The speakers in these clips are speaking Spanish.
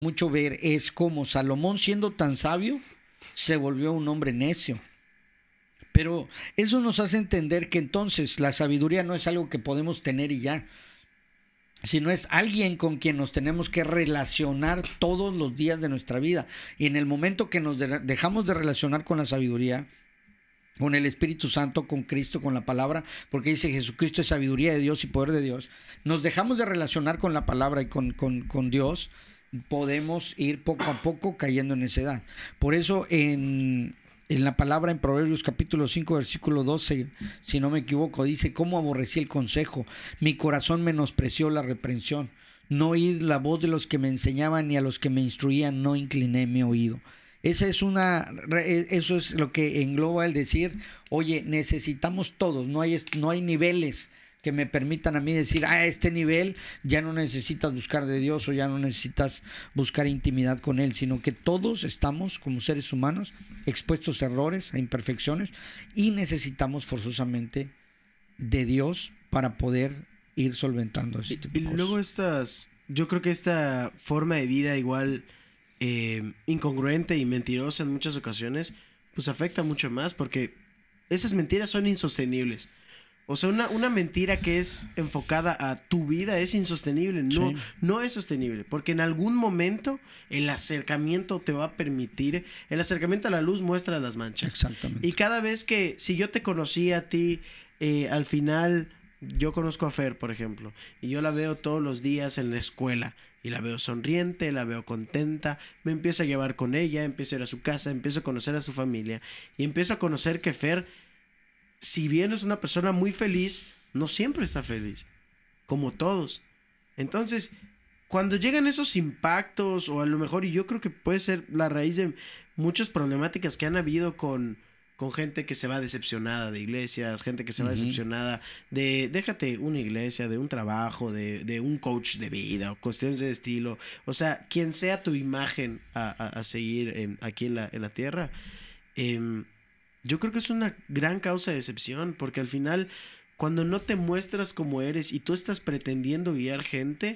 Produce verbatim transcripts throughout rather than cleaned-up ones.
mucho ver es cómo Salomón, siendo tan sabio, se volvió un hombre necio. Pero eso nos hace entender que entonces la sabiduría no es algo que podemos tener y ya, sino es alguien con quien nos tenemos que relacionar todos los días de nuestra vida. Y en el momento que nos de- dejamos de relacionar con la sabiduría, con el Espíritu Santo, con Cristo, con la palabra, porque dice Jesucristo es sabiduría de Dios y poder de Dios, nos dejamos de relacionar con la palabra y con, con, con Dios, podemos ir poco a poco cayendo en necedad. Por eso en, en la palabra en Proverbios capítulo cinco versículo doce, si no me equivoco, dice: cómo aborrecí el consejo, mi corazón menospreció la reprensión, no oí la voz de los que me enseñaban, y a los que me instruían no incliné mi oído. Esa es una, eso es lo que engloba el decir: oye, necesitamos todos, no hay, no hay niveles que me permitan a mí decir, ah, a este nivel ya no necesitas buscar de Dios o ya no necesitas buscar intimidad con Él, sino que todos estamos como seres humanos expuestos a errores, a imperfecciones, y necesitamos forzosamente de Dios para poder ir solventando ese tipo de Y cosas. luego estas, yo creo que esta forma de vida igual eh, incongruente y mentirosa en muchas ocasiones, pues afecta mucho más, porque esas mentiras son insostenibles. O sea, una, una mentira que es enfocada a tu vida es insostenible, no, Sí. no es sostenible, porque en algún momento el acercamiento te va a permitir, el acercamiento a la luz muestra las manchas. Exactamente. Y cada vez que, si yo te conocí a ti, eh, al final, yo conozco a Fer, por ejemplo, y yo la veo todos los días en la escuela, y la veo sonriente, la veo contenta, me empiezo a llevar con ella, empiezo a ir a su casa, empiezo a conocer a su familia, y empiezo a conocer que Fer, si bien es una persona muy feliz, no siempre está feliz, como todos. Entonces, cuando llegan esos impactos, o a lo mejor, y yo creo que puede ser la raíz de muchas problemáticas que han habido con, con gente que se va decepcionada de iglesias, gente que se va Ujú. decepcionada de, déjate, una iglesia, de un trabajo, de, de un coach de vida, o cuestiones de estilo. O sea, quien sea tu imagen a, a, a seguir en, aquí en la, en la tierra, eh, yo creo que es una gran causa de decepción, porque al final, cuando no te muestras como eres y tú estás pretendiendo guiar gente,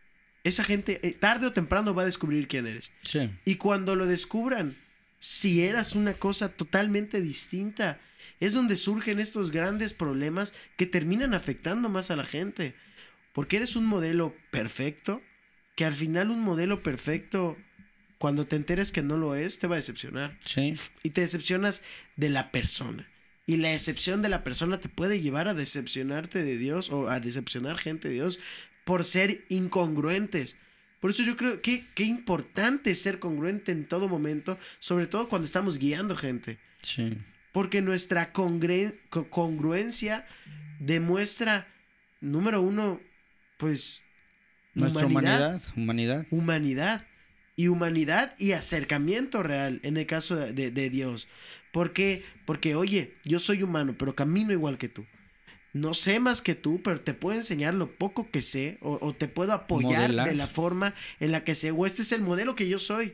esa gente eh, tarde o temprano va a descubrir quién eres. Sí. Y cuando lo descubran, si eras una cosa totalmente distinta, es donde surgen estos grandes problemas que terminan afectando más a la gente. Porque eres un modelo perfecto, que al final un modelo perfecto, cuando te enteres que no lo es, te va a decepcionar. Sí. Y te decepcionas de la persona. Y la decepción de la persona te puede llevar a decepcionarte de Dios, o a decepcionar gente de Dios, por ser incongruentes. Por eso yo creo que qué importante es ser congruente en todo momento, sobre todo cuando estamos guiando gente. Sí. Porque nuestra congre- co- congruencia demuestra, número uno, pues, Nuestra humanidad, humanidad. humanidad. Y humanidad y acercamiento real en el caso de, de, de Dios. ¿Por qué? Porque, oye, yo soy humano, pero camino igual que tú. No sé más que tú, pero te puedo enseñar lo poco que sé, o, o te puedo apoyar Modelar. de la forma en la que sé, o este es el modelo que yo soy.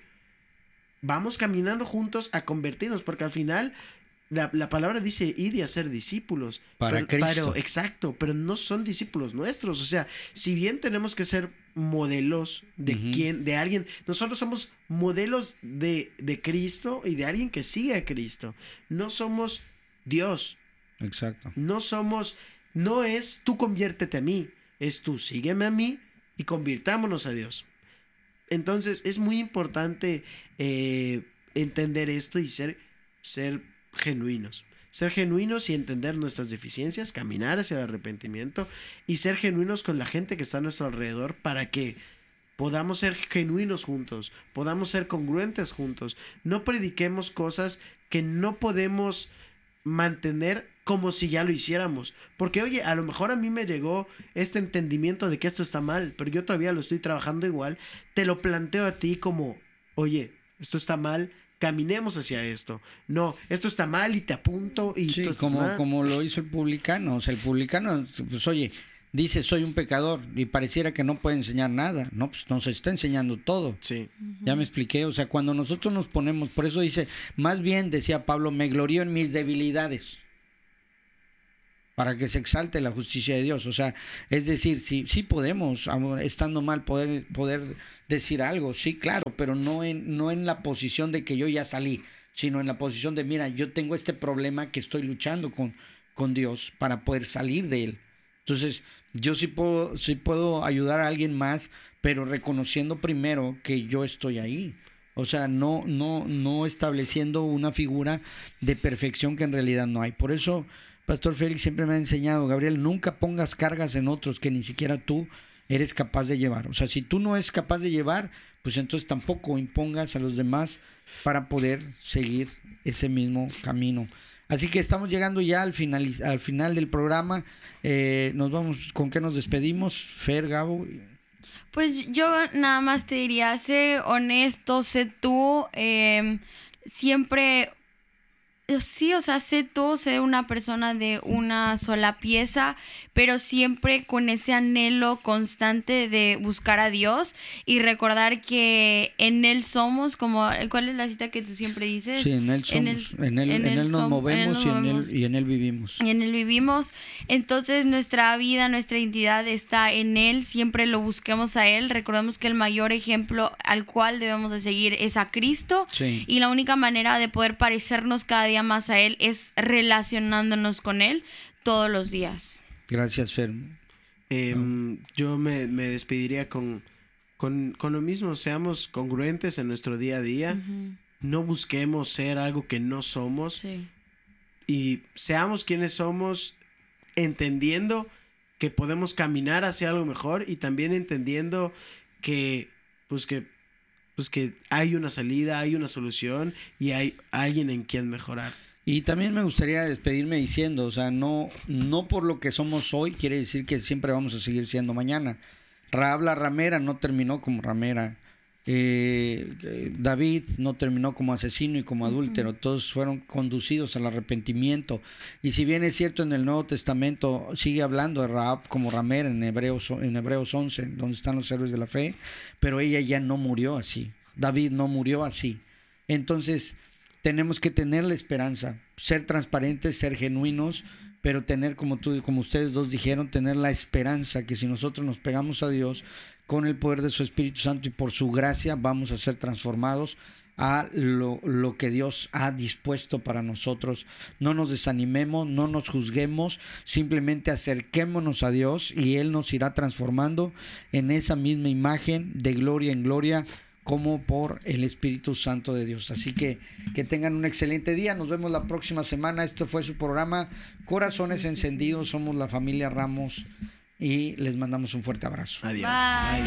Vamos caminando juntos a convertirnos, porque al final la, la palabra dice ir y hacer discípulos. Para pero, Cristo. pero, exacto, pero no son discípulos nuestros. O sea, si bien tenemos que ser modelos de Ujú. quien, de alguien, nosotros somos modelos de, de Cristo y de alguien que sigue a Cristo. No somos Dios. Exacto. No somos, no es tú conviértete a mí, es tú sígueme a mí y convirtámonos a Dios. Entonces es muy importante eh, entender esto y ser, ser genuinos. Ser genuinos y entender nuestras deficiencias, caminar hacia el arrepentimiento y ser genuinos con la gente que está a nuestro alrededor para que podamos ser genuinos juntos, podamos ser congruentes juntos. No prediquemos cosas que no podemos mantener como si ya lo hiciéramos. Porque, oye, a lo mejor a mí me llegó este entendimiento de que esto está mal, pero yo todavía lo estoy trabajando igual. Te lo planteo a ti como, oye, esto está mal, caminemos hacia esto. No, esto está mal y te apunto y Sí, tú estás como, mal. como lo hizo el publicano. O sea, el publicano, pues oye, dice soy un pecador y pareciera que no puede enseñar nada. No, pues nos está enseñando todo. Sí. Ya me expliqué. O sea, cuando nosotros nos ponemos, por eso dice, más bien decía Pablo, me glorío en mis debilidades. para que se exalte la justicia de Dios. O sea, es decir, sí, sí podemos, estando mal, poder, poder decir algo, sí, claro, pero no en, no en la posición de que yo ya salí, sino en la posición de, mira, yo tengo este problema que estoy luchando con, con Dios para poder salir de él. Entonces, yo sí puedo, sí puedo ayudar a alguien más, pero reconociendo primero que yo estoy ahí. O sea, no, no, no estableciendo una figura de perfección que en realidad no hay. Por eso, Pastor Félix siempre me ha enseñado, Gabriel, nunca pongas cargas en otros que ni siquiera tú eres capaz de llevar. O sea, si tú no eres capaz de llevar, pues entonces tampoco impongas a los demás para poder seguir ese mismo camino. Así que estamos llegando ya al final, al final del programa. Eh, nos vamos, ¿con qué nos despedimos? Fer, Gabo. Pues yo nada más te diría, sé honesto, sé tú, eh, siempre... Sí, o sea, sé tú, sé una persona de una sola pieza, pero siempre con ese anhelo constante de buscar a Dios y recordar que en Él somos, como, ¿cuál es la cita que tú siempre dices? Sí, en Él somos, en Él, en él, en él, él nos som- movemos, en él nos y, movemos. En él, y en Él vivimos. Y en Él vivimos, entonces nuestra vida, nuestra identidad está en Él, siempre lo busquemos a Él, recordemos que el mayor ejemplo al cual debemos de seguir es a Cristo, sí. Y la única manera de poder parecernos cada día más a Él es relacionándonos con Él todos los días. Gracias, Fer. Eh, no. Yo me, me despediría con, con, con lo mismo, seamos congruentes en nuestro día a día, uh-huh. No busquemos ser algo que no somos, sí. Y seamos quienes somos, entendiendo que podemos caminar hacia algo mejor y también entendiendo que, pues que pues que hay una salida, hay una solución y hay alguien en quien mejorar. Y también me gustaría despedirme diciendo, o sea, no, no por lo que somos hoy quiere decir que siempre vamos a seguir siendo mañana. Rahab la ramera no terminó como ramera. Eh, David no terminó como asesino y como adúltero. Uh-huh. Todos fueron conducidos al arrepentimiento. Y si bien es cierto, en el Nuevo Testamento sigue hablando de Rahab como ramera en Hebreos, en Hebreos once, donde están los héroes de la fe, pero ella ya no murió así. David no murió así. Entonces tenemos que tener la esperanza, ser transparentes, ser genuinos, pero tener, como tú, como ustedes dos dijeron, tener la esperanza que si nosotros nos pegamos a Dios con el poder de su Espíritu Santo y por su gracia vamos a ser transformados a lo, lo que Dios ha dispuesto para nosotros. No nos desanimemos, no nos juzguemos, simplemente acerquémonos a Dios y Él nos irá transformando en esa misma imagen de gloria en gloria, como por el Espíritu Santo de Dios. Así que que tengan un excelente día. Nos vemos la próxima semana. Este fue su programa Corazones Encendidos. Somos la familia Ramos y les mandamos un fuerte abrazo. Adiós. Bye.